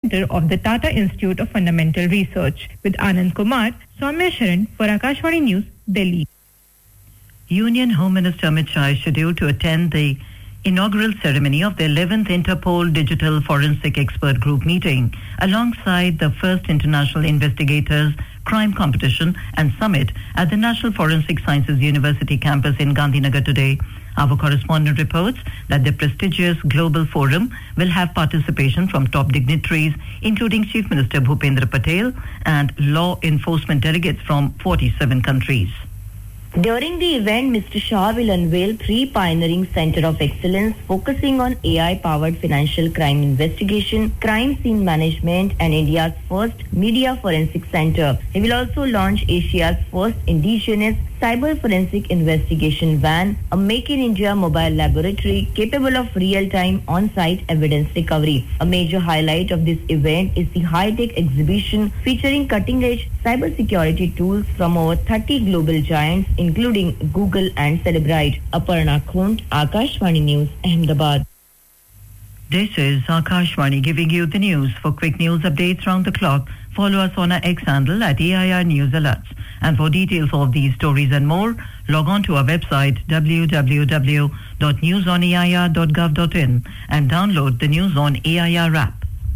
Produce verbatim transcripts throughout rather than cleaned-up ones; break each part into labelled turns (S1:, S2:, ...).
S1: Center of the Tata Institute of Fundamental Research. With Anand Kumar, Soumya Sharan for Akashvani News, Delhi.
S2: Union Home Minister Amit Shah is scheduled to attend the inaugural ceremony of the eleventh Interpol Digital Forensic Expert Group meeting, alongside the first International Investigators Crime Competition and Summit at the National Forensic Sciences University campus in Gandhinagar today. Our correspondent reports that the prestigious global forum will have participation from top dignitaries, including Chief Minister Bhupendra Patel and law enforcement delegates from forty-seven countries.
S3: During the event, Mister Shah will unveil three pioneering Center of Excellence focusing on A I-powered financial crime investigation, crime scene management, and India's first media forensic center. He will also launch Asia's first indigenous cyber forensic investigation van, a Make in India mobile laboratory capable of real-time on-site evidence recovery. A major highlight of this event is the high-tech exhibition featuring cutting-edge cybersecurity tools from over thirty global giants, including Google and Celebrite. Aparna Khund, Akashvani News, Ahmedabad.
S2: This is Akashvani giving you the news. For quick news updates round the clock, follow us on our X handle at A I R News Alerts. And for details of these stories and more, log on to our website w w w dot news on a i r dot gov dot in and download the News on A I R app.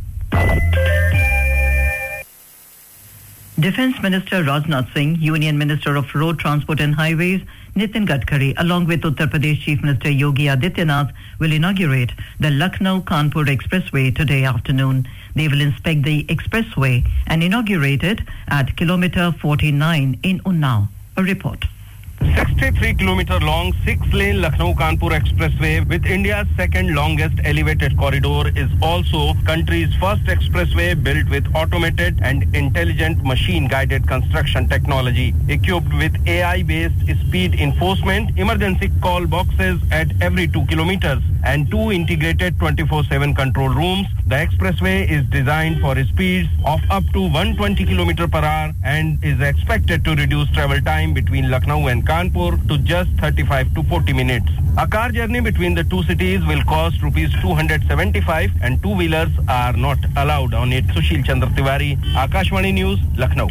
S2: Defence Minister Rajnath Singh, Union Minister of Road Transport and Highways Nitin Gadkari, along with Uttar Pradesh Chief Minister Yogi Adityanath, will inaugurate the Lucknow-Kanpur Expressway today afternoon. They will inspect the expressway and inaugurate it at kilometer forty-nine in Unnao. A report.
S4: sixty-three kilometer long six-lane Lucknow-Kanpur Expressway with India's second longest elevated corridor is also country's first expressway built with automated and intelligent machine-guided construction technology. Equipped with A I-based speed enforcement, emergency call boxes at every two kilometers and two integrated twenty-four seven control rooms, the expressway is designed for speeds of up to one hundred twenty kilometers per hour and is expected to reduce travel time between Lucknow and Kanpur to just thirty-five to forty minutes. A car journey between the two cities will cost rupees two hundred seventy-five and two-wheelers are not allowed on it. Sushil Chandra Tiwari, Akashvani News, Lucknow.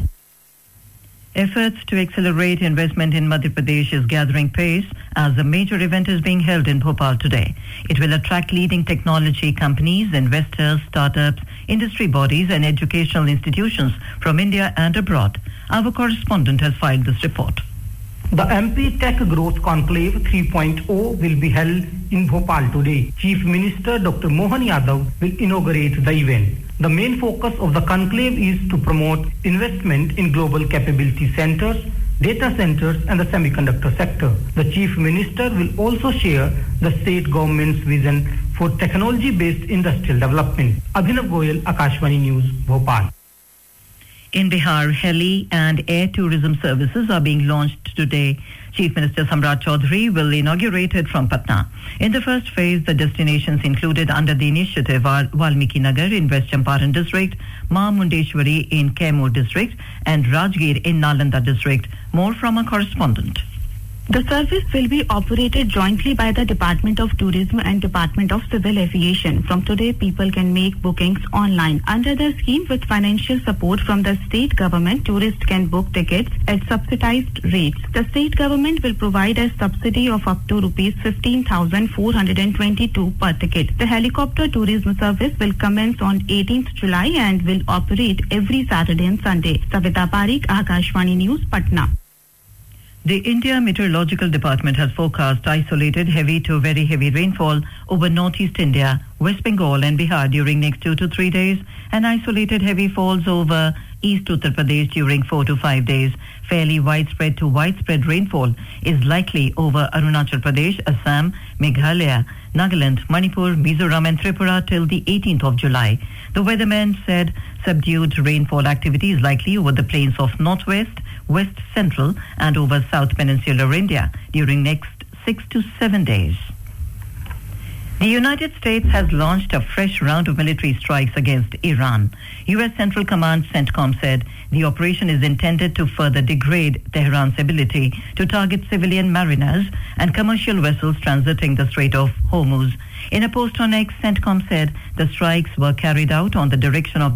S2: Efforts to accelerate investment in Madhya Pradesh is gathering pace as a major event is being held in Bhopal today. It will attract leading technology companies, investors, startups, industry bodies and educational institutions from India and abroad. Our correspondent has filed this report.
S5: The M P Tech Growth Conclave three point oh will be held in Bhopal today. Chief Minister Doctor Mohan Yadav will inaugurate the event. The main focus of the conclave is to promote investment in global capability centers, data centers and the semiconductor sector. The Chief Minister will also share the state government's vision for technology-based industrial development. Abhinav Goyal, Akashvani News, Bhopal.
S2: In Bihar, heli and air tourism services are being launched today. Chief Minister Samrat Chaudhary will inaugurate it from Patna. In the first phase, the destinations included under the initiative are Valmiki Nagar in West Champaran district, Ma Mundeshwari in Kaimur district, and Rajgir in Nalanda district. More from a correspondent.
S6: The service will be operated jointly by the Department of Tourism and Department of Civil Aviation. From today, people can make bookings online. Under the scheme, with financial support from the state government, tourists can book tickets at subsidized rates. The state government will provide a subsidy of up to rupees fifteen thousand four hundred twenty-two per ticket. The helicopter tourism service will commence on eighteenth July and will operate every Saturday and Sunday. Savita Parikh, Akashvani News, Patna.
S2: The India Meteorological Department has forecast isolated heavy to very heavy rainfall over northeast India, West Bengal and Bihar during next two to three days and isolated heavy falls over East Uttar Pradesh during four to five days. Fairly widespread to widespread rainfall is likely over Arunachal Pradesh, Assam, Meghalaya, Nagaland, Manipur, Mizoram and Tripura till the eighteenth of July. The weatherman said subdued rainfall activity is likely over the plains of northwest, west central and over south peninsular India during next six to seven days. The United States has launched a fresh round of military strikes against Iran. U S Central Command CENTCOM said the operation is intended to further degrade Tehran's ability to target civilian mariners and commercial vessels transiting the Strait of Hormuz. In a post on X, CENTCOM said the strikes were carried out on the direction of